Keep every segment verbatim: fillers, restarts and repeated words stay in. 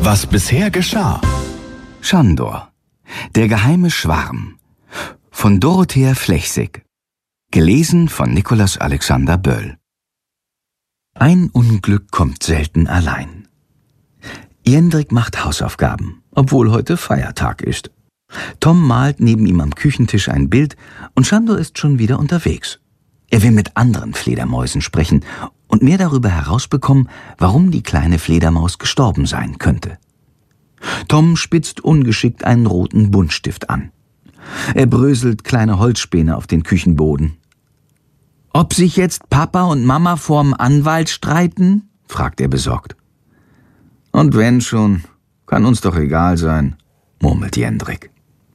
Was bisher geschah. Schandor, der geheime Schwarm von Dorothea Flechsig. Gelesen von Nikolaus Alexander Böll. Ein Unglück kommt selten allein. Jendrik macht Hausaufgaben, obwohl heute Feiertag ist. Tom malt neben ihm am Küchentisch ein Bild und Schandor ist schon wieder unterwegs. Er will mit anderen Fledermäusen sprechen und mehr darüber herausbekommen, warum die kleine Fledermaus gestorben sein könnte. Tom spitzt ungeschickt einen roten Buntstift an. Er bröselt kleine Holzspäne auf den Küchenboden. »Ob sich jetzt Papa und Mama vorm Anwalt streiten?« fragt er besorgt. »Und wenn schon, kann uns doch egal sein«, murmelt Jendrik.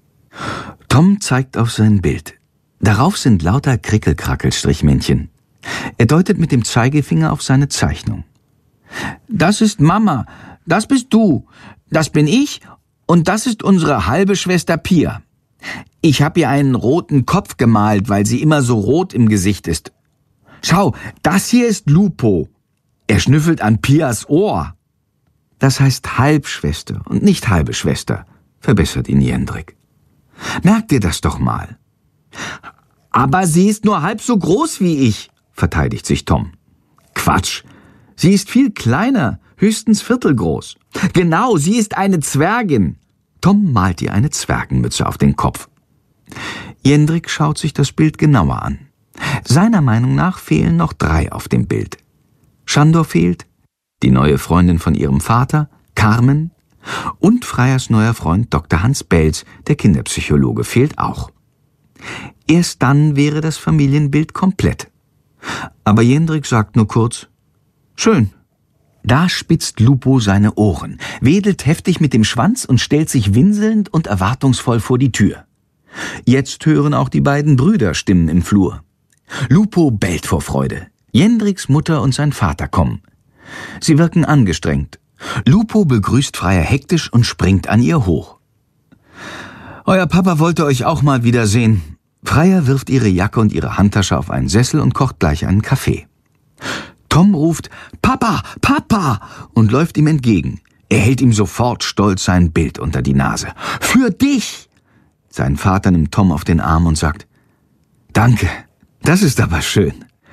Tom zeigt auf sein Bild. Darauf sind lauter Krickelkrackel-Strichmännchen. Er deutet mit dem Zeigefinger auf seine Zeichnung. »Das ist Mama, das bist du, das bin ich und das ist unsere halbe Schwester Pia. Ich habe ihr einen roten Kopf gemalt, weil sie immer so rot im Gesicht ist. Schau, das hier ist Lupo. Er schnüffelt an Pias Ohr.« »Das heißt Halbschwester und nicht halbe Schwester«, verbessert ihn Jendrik. »Merk dir das doch mal.« »Aber sie ist nur halb so groß wie ich«, verteidigt sich Tom. »Quatsch, sie ist viel kleiner, höchstens viertelgroß. Genau, sie ist eine Zwergin.« Tom malt ihr eine Zwergenmütze auf den Kopf. Jendrik schaut sich das Bild genauer an. Seiner Meinung nach fehlen noch drei auf dem Bild. Schandor fehlt, die neue Freundin von ihrem Vater, Carmen, und Freyers neuer Freund Doktor Hans Belz, der Kinderpsychologe, fehlt auch. Erst dann wäre das Familienbild komplett. Aber Jendrik sagt nur kurz, »Schön.« Da spitzt Lupo seine Ohren, wedelt heftig mit dem Schwanz und stellt sich winselnd und erwartungsvoll vor die Tür. Jetzt hören auch die beiden Brüder Stimmen im Flur. Lupo bellt vor Freude. Jendriks Mutter und sein Vater kommen. Sie wirken angestrengt. Lupo begrüßt Freyer hektisch und springt an ihr hoch. »Euer Papa wollte euch auch mal wiedersehen.« Freyer wirft ihre Jacke und ihre Handtasche auf einen Sessel und kocht gleich einen Kaffee. Tom ruft »Papa, Papa« und läuft ihm entgegen. Er hält ihm sofort stolz sein Bild unter die Nase. »Für dich!« Sein Vater nimmt Tom auf den Arm und sagt, »Danke, das ist aber schön.«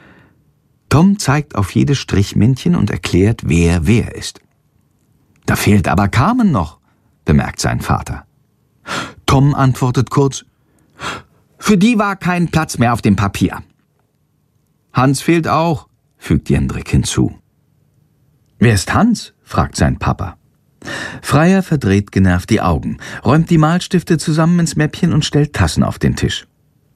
Tom zeigt auf jedes Strichmännchen und erklärt, wer wer ist. »Da fehlt aber Carmen noch«, bemerkt sein Vater. Tom antwortet kurz, »Für die war kein Platz mehr auf dem Papier.« »Hans fehlt auch«, fügt Jendrik hinzu. »Wer ist Hans?« fragt sein Papa. Freyer verdreht genervt die Augen, räumt die Malstifte zusammen ins Mäppchen und stellt Tassen auf den Tisch.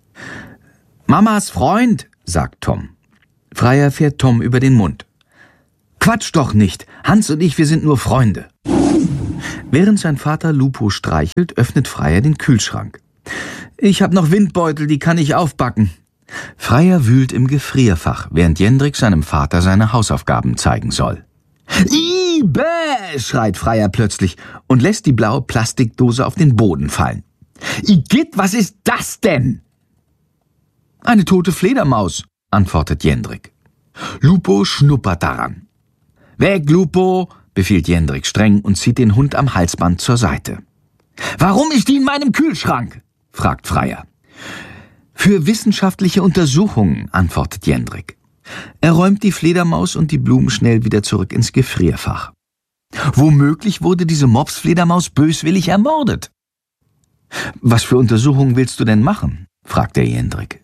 »Mamas Freund«, sagt Tom. Freyer fährt Tom über den Mund. »Quatsch doch nicht, Hans und ich, wir sind nur Freunde.« Während sein Vater Lupo streichelt, öffnet Freyer den Kühlschrank. »Ich hab noch Windbeutel, die kann ich aufbacken.« Freyer wühlt im Gefrierfach, während Jendrik seinem Vater seine Hausaufgaben zeigen soll. »Ih, bäh«, schreit Freyer plötzlich und lässt die blaue Plastikdose auf den Boden fallen. »Igitt, was ist das denn?« »Eine tote Fledermaus«, antwortet Jendrik. Lupo schnuppert daran. »Weg, Lupo«, befiehlt Jendrik streng und zieht den Hund am Halsband zur Seite. »Warum ist die in meinem Kühlschrank?« fragt Freyer. »Für wissenschaftliche Untersuchungen«, antwortet Jendrik. Er räumt die Fledermaus und die Blumen schnell wieder zurück ins Gefrierfach. Womöglich wurde diese Mopsfledermaus böswillig ermordet. »Was für Untersuchungen willst du denn machen?« fragt der Jendrik.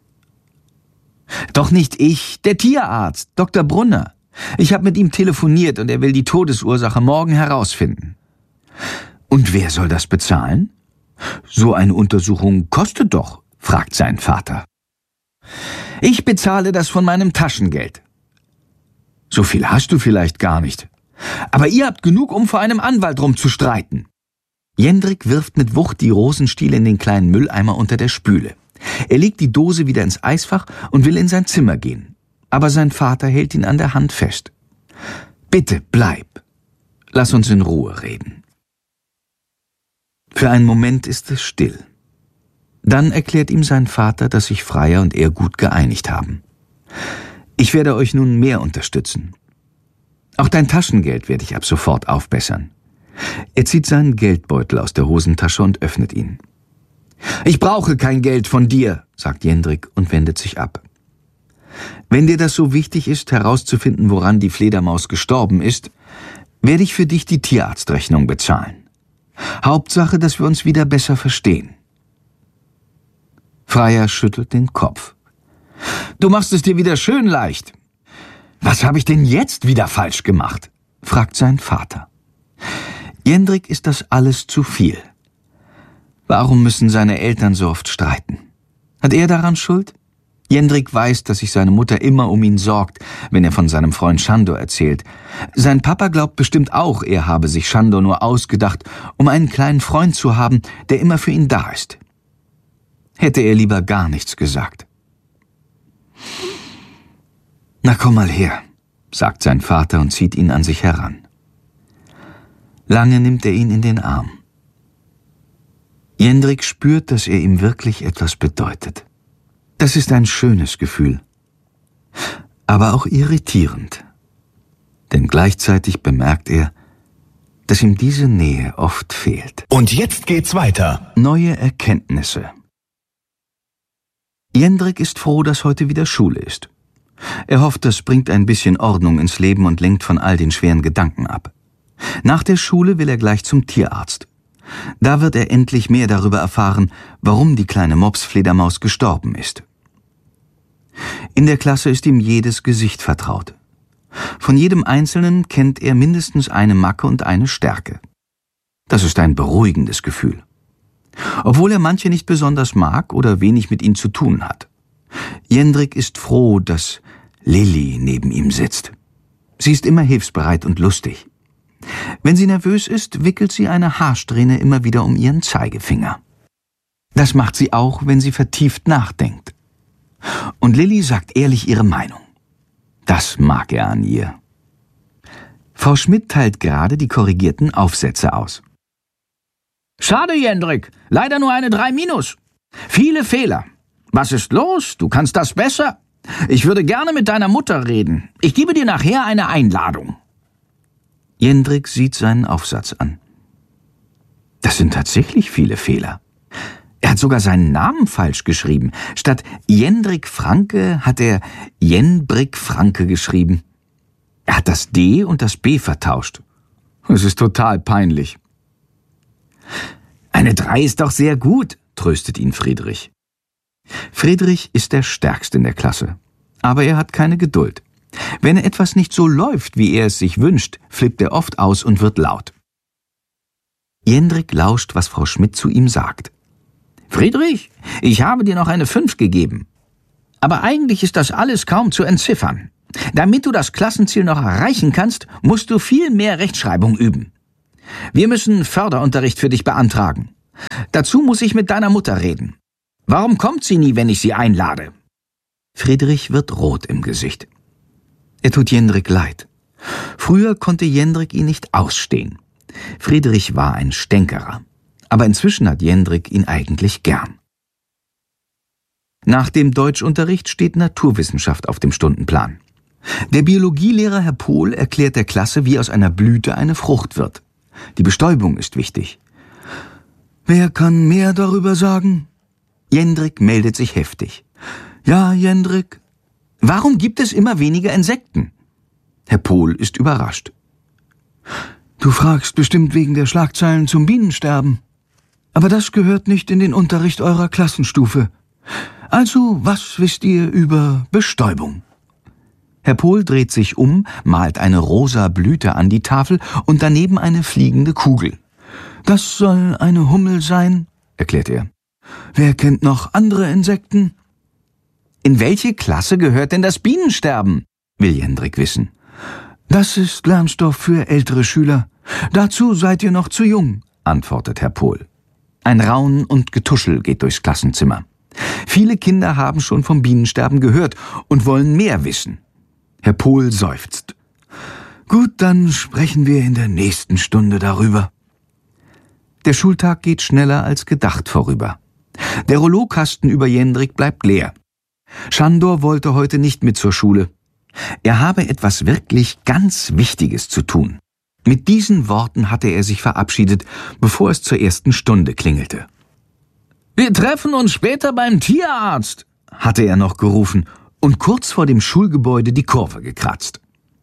»Doch nicht ich, der Tierarzt, Doktor Brunner. Ich habe mit ihm telefoniert und er will die Todesursache morgen herausfinden.« »Und wer soll das bezahlen?« »So eine Untersuchung kostet doch«, fragt sein Vater. »Ich bezahle das von meinem Taschengeld.« »So viel hast du vielleicht gar nicht. Aber ihr habt genug, um vor einem Anwalt rumzustreiten.« Jendrik wirft mit Wucht die Rosenstiele in den kleinen Mülleimer unter der Spüle. Er legt die Dose wieder ins Eisfach und will in sein Zimmer gehen. Aber sein Vater hält ihn an der Hand fest. »Bitte, bleib. Lass uns in Ruhe reden.« Für einen Moment ist es still. Dann erklärt ihm sein Vater, dass sich Freyer und er gut geeinigt haben. »Ich werde euch nun mehr unterstützen. Auch dein Taschengeld werde ich ab sofort aufbessern. Er zieht seinen Geldbeutel aus der Hosentasche und öffnet ihn. »Ich brauche kein Geld von dir«, sagt Jendrik und wendet sich ab. »Wenn dir das so wichtig ist, herauszufinden, woran die Fledermaus gestorben ist, werde ich für dich die Tierarztrechnung bezahlen. Hauptsache, dass wir uns wieder besser verstehen.« Freier schüttelt den Kopf. »Du machst es dir wieder schön leicht.« »Was habe ich denn jetzt wieder falsch gemacht?« fragt sein Vater. Jendrik ist das alles zu viel. Warum müssen seine Eltern so oft streiten? Hat er daran Schuld? Jendrik weiß, dass sich seine Mutter immer um ihn sorgt, wenn er von seinem Freund Sándor erzählt. Sein Papa glaubt bestimmt auch, er habe sich Sándor nur ausgedacht, um einen kleinen Freund zu haben, der immer für ihn da ist. Hätte er lieber gar nichts gesagt. »Na, komm mal her«, sagt sein Vater und zieht ihn an sich heran. Lange nimmt er ihn in den Arm. Jendrik spürt, dass er ihm wirklich etwas bedeutet. Das ist ein schönes Gefühl, aber auch irritierend. Denn gleichzeitig bemerkt er, dass ihm diese Nähe oft fehlt. Und jetzt geht's weiter. Neue Erkenntnisse. Jendrik ist froh, dass heute wieder Schule ist. Er hofft, das bringt ein bisschen Ordnung ins Leben und lenkt von all den schweren Gedanken ab. Nach der Schule will er gleich zum Tierarzt. Da wird er endlich mehr darüber erfahren, warum die kleine Mopsfledermaus gestorben ist. In der Klasse ist ihm jedes Gesicht vertraut. Von jedem Einzelnen kennt er mindestens eine Macke und eine Stärke. Das ist ein beruhigendes Gefühl. Obwohl er manche nicht besonders mag oder wenig mit ihnen zu tun hat. Jendrik ist froh, dass Lilli neben ihm sitzt. Sie ist immer hilfsbereit und lustig. Wenn sie nervös ist, wickelt sie eine Haarsträhne immer wieder um ihren Zeigefinger. Das macht sie auch, wenn sie vertieft nachdenkt. Und Lilli sagt ehrlich ihre Meinung. Das mag er an ihr. Frau Schmidt teilt gerade die korrigierten Aufsätze aus. »Schade, Jendrik. Leider nur eine drei minus. Viele Fehler. Was ist los? Du kannst das besser. Ich würde gerne mit deiner Mutter reden. Ich gebe dir nachher eine Einladung.« Jendrik sieht seinen Aufsatz an. Das sind tatsächlich viele Fehler. Er hat sogar seinen Namen falsch geschrieben. Statt Jendrik Franke hat er Jenbrik Franke geschrieben. Er hat das D und das B vertauscht. Es ist total peinlich. »Eine drei ist doch sehr gut«, tröstet ihn Friedrich. Friedrich ist der Stärkste in der Klasse, aber er hat keine Geduld. Wenn etwas nicht so läuft, wie er es sich wünscht, flippt er oft aus und wird laut. Jendrik lauscht, was Frau Schmidt zu ihm sagt. »Friedrich, ich habe dir noch eine fünf gegeben. Aber eigentlich ist das alles kaum zu entziffern. Damit du das Klassenziel noch erreichen kannst, musst du viel mehr Rechtschreibung üben. Wir müssen Förderunterricht für dich beantragen. Dazu muss ich mit deiner Mutter reden. Warum kommt sie nie, wenn ich sie einlade?« Friedrich wird rot im Gesicht. Er tut Jendrik leid. Früher konnte Jendrik ihn nicht ausstehen. Friedrich war ein Stänkerer. Aber inzwischen hat Jendrik ihn eigentlich gern. Nach dem Deutschunterricht steht Naturwissenschaft auf dem Stundenplan. Der Biologielehrer Herr Pohl erklärt der Klasse, wie aus einer Blüte eine Frucht wird. Die Bestäubung ist wichtig. »Wer kann mehr darüber sagen?« Jendrik meldet sich heftig. »Ja, Jendrik.« »Warum gibt es immer weniger Insekten?« Herr Pohl ist überrascht. »Du fragst bestimmt wegen der Schlagzeilen zum Bienensterben. Aber das gehört nicht in den Unterricht eurer Klassenstufe. Also, was wisst ihr über Bestäubung?« Herr Pohl dreht sich um, malt eine rosa Blüte an die Tafel und daneben eine fliegende Kugel. »Das soll eine Hummel sein«, erklärt er. »Wer kennt noch andere Insekten?« »In welche Klasse gehört denn das Bienensterben?« will Jendrik wissen. »Das ist Lernstoff für ältere Schüler. Dazu seid ihr noch zu jung«, antwortet Herr Pohl. Ein Raunen und Getuschel geht durchs Klassenzimmer. Viele Kinder haben schon vom Bienensterben gehört und wollen mehr wissen. Herr Pohl seufzt. »Gut, dann sprechen wir in der nächsten Stunde darüber.« Der Schultag geht schneller als gedacht vorüber. Der Rollokasten über Jendrik bleibt leer. Sándor wollte heute nicht mit zur Schule. Er habe etwas wirklich ganz Wichtiges zu tun. Mit diesen Worten hatte er sich verabschiedet, bevor es zur ersten Stunde klingelte. »Wir treffen uns später beim Tierarzt«, hatte er noch gerufen und kurz vor dem Schulgebäude die Kurve gekratzt.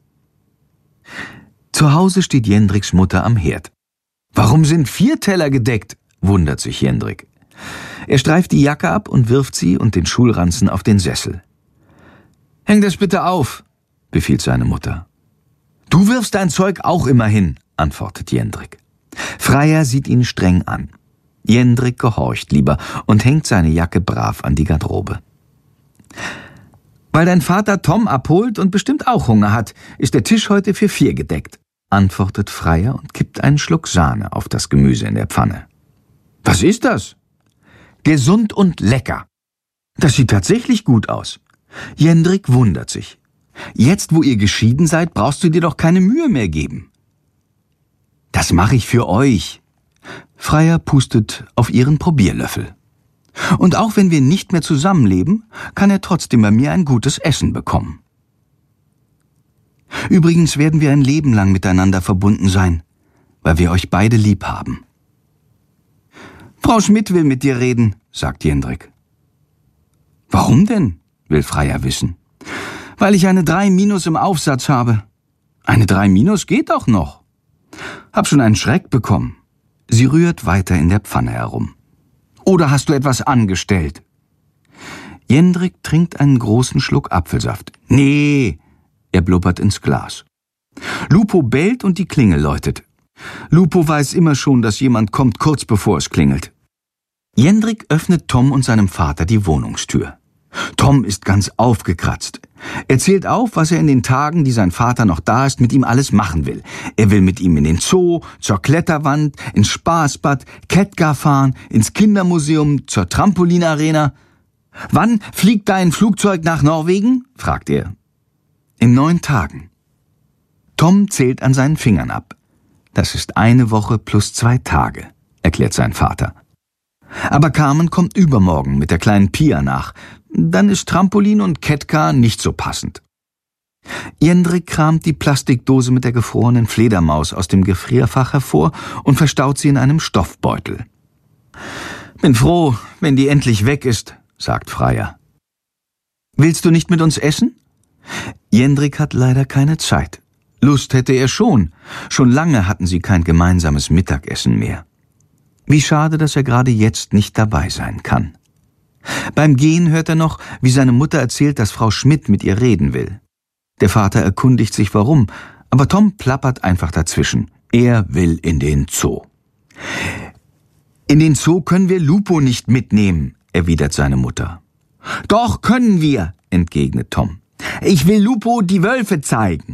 Zu Hause steht Jendriks Mutter am Herd. »Warum sind vier Teller gedeckt?« wundert sich Jendrik. Er streift die Jacke ab und wirft sie und den Schulranzen auf den Sessel. »Häng das bitte auf«, befiehlt seine Mutter. »Du wirfst dein Zeug auch immer hin«, antwortet Jendrik. Freier sieht ihn streng an. Jendrik gehorcht lieber und hängt seine Jacke brav an die Garderobe. »Weil dein Vater Tom abholt und bestimmt auch Hunger hat, ist der Tisch heute für vier gedeckt«, antwortet Freier und kippt einen Schluck Sahne auf das Gemüse in der Pfanne. »Was ist das?« »Gesund und lecker. Das sieht tatsächlich gut aus.« Jendrik wundert sich. »Jetzt, wo ihr geschieden seid, brauchst du dir doch keine Mühe mehr geben.« »Das mache ich für euch.« Freier pustet auf ihren Probierlöffel. »Und auch wenn wir nicht mehr zusammenleben, kann er trotzdem bei mir ein gutes Essen bekommen. Übrigens werden wir ein Leben lang miteinander verbunden sein, weil wir euch beide lieb haben.« »Frau Schmidt will mit dir reden«, sagt Jendrik. »Warum denn?«, will Freier wissen. »Weil ich eine drei minus im Aufsatz habe.« »Eine drei minus geht doch noch.« »Hab schon einen Schreck bekommen.« Sie rührt weiter in der Pfanne herum. »Oder hast du etwas angestellt?« Jendrik trinkt einen großen Schluck Apfelsaft. »Nee«, er blubbert ins Glas. Lupo bellt und die Klingel läutet. Lupo weiß immer schon, dass jemand kommt, kurz bevor es klingelt. Jendrik öffnet Tom und seinem Vater die Wohnungstür. Tom ist ganz aufgekratzt. Er zählt auf, was er in den Tagen, die sein Vater noch da ist, mit ihm alles machen will. Er will mit ihm in den Zoo, zur Kletterwand, ins Spaßbad, Kettgar fahren, ins Kindermuseum, zur Trampolinarena. »Wann fliegt dein Flugzeug nach Norwegen?« fragt er. »In neun Tagen.« Tom zählt an seinen Fingern ab. »Das ist eine Woche plus zwei Tage«, erklärt sein Vater. »Aber Carmen kommt übermorgen mit der kleinen Pia nach. Dann ist Trampolin und Kettcar nicht so passend.« Jendrik kramt die Plastikdose mit der gefrorenen Fledermaus aus dem Gefrierfach hervor und verstaut sie in einem Stoffbeutel. »Bin froh, wenn die endlich weg ist«, sagt Freier. »Willst du nicht mit uns essen?« Jendrik hat leider keine Zeit. Lust hätte er schon. Schon lange hatten sie kein gemeinsames Mittagessen mehr. Wie schade, dass er gerade jetzt nicht dabei sein kann. Beim Gehen hört er noch, wie seine Mutter erzählt, dass Frau Schmidt mit ihr reden will. Der Vater erkundigt sich warum, aber Tom plappert einfach dazwischen. Er will in den Zoo. »In den Zoo können wir Lupo nicht mitnehmen«, erwidert seine Mutter. »Doch, können wir«, entgegnet Tom. »Ich will Lupo die Wölfe zeigen.«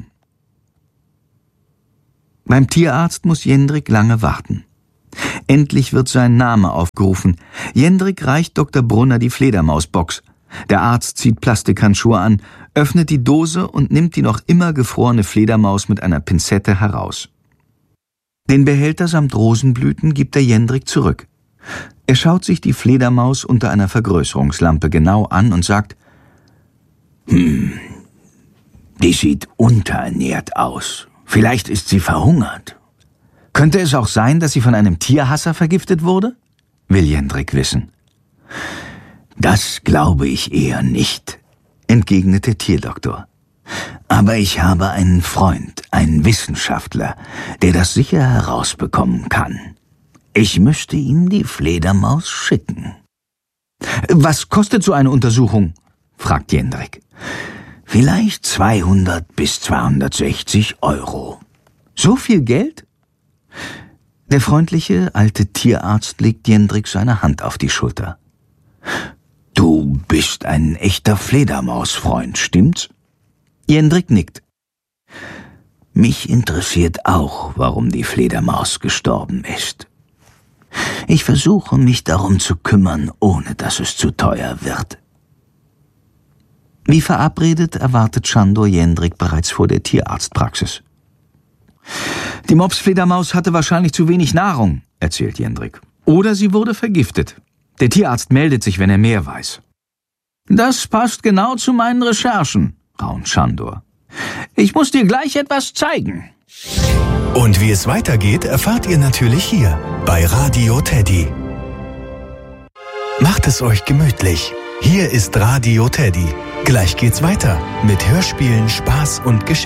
Beim Tierarzt muss Jendrik lange warten. Endlich wird sein Name aufgerufen. Jendrik reicht Doktor Brunner die Fledermausbox. Der Arzt zieht Plastikhandschuhe an, öffnet die Dose und nimmt die noch immer gefrorene Fledermaus mit einer Pinzette heraus. Den Behälter samt Rosenblüten gibt er Jendrik zurück. Er schaut sich die Fledermaus unter einer Vergrößerungslampe genau an und sagt: »Hm, die sieht unterernährt aus. Vielleicht ist sie verhungert.« »Könnte es auch sein, dass sie von einem Tierhasser vergiftet wurde?« will Jendrik wissen. »Das glaube ich eher nicht«, entgegnet der Tierdoktor. »Aber ich habe einen Freund, einen Wissenschaftler, der das sicher herausbekommen kann. Ich müsste ihm die Fledermaus schicken.« »Was kostet so eine Untersuchung?« fragt Jendrik. »Vielleicht zweihundert bis zweihundertsechzig Euro.« »So viel Geld?« Der freundliche alte Tierarzt legt Jendrik seine Hand auf die Schulter. »Du bist ein echter Fledermausfreund, stimmt's?« Jendrik nickt. »Mich interessiert auch, warum die Fledermaus gestorben ist. Ich versuche, mich darum zu kümmern, ohne dass es zu teuer wird.« Wie verabredet erwartet Chandor Jendrik bereits vor der Tierarztpraxis. »Die Mopsfledermaus hatte wahrscheinlich zu wenig Nahrung«, erzählt Jendrik. »Oder sie wurde vergiftet. Der Tierarzt meldet sich, wenn er mehr weiß.« »Das passt genau zu meinen Recherchen«, raunt Chandor. »Ich muss dir gleich etwas zeigen.« Und wie es weitergeht, erfahrt ihr natürlich hier bei Radio Teddy. Macht es euch gemütlich. Hier ist Radio Teddy. Gleich geht's weiter mit Hörspielen, Spaß und Geschichten.